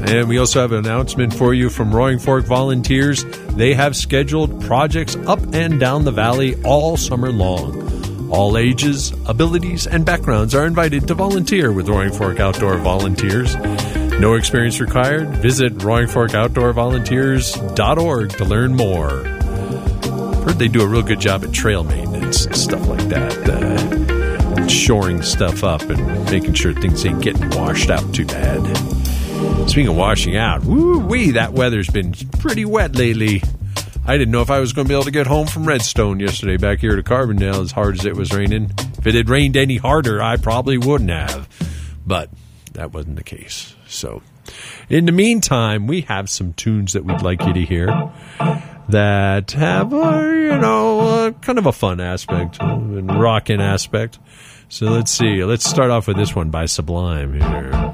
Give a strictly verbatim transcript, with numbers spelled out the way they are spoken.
And we also have an announcement for you from Roaring Fork Volunteers. They have scheduled projects up and down the valley all summer long. All ages, abilities, and backgrounds are invited to volunteer with Roaring Fork Outdoor Volunteers. No experience required. Visit roaring fork outdoor volunteers dot org to learn more. Heard they do a real good job at trail maintenance and stuff like that. Uh, shoring stuff up and making sure things ain't getting washed out too bad. Speaking of washing out, woo-wee, that weather's been pretty wet lately. I didn't know if I was going to be able to get home from Redstone yesterday back here to Carbondale as hard as it was raining. If it had rained any harder, I probably wouldn't have. But that wasn't the case. So, in the meantime, we have some tunes that we'd like you to hear that have, a, you know, a, kind of a fun aspect and rockin' aspect. So let's see. Let's start off with this one by Sublime here.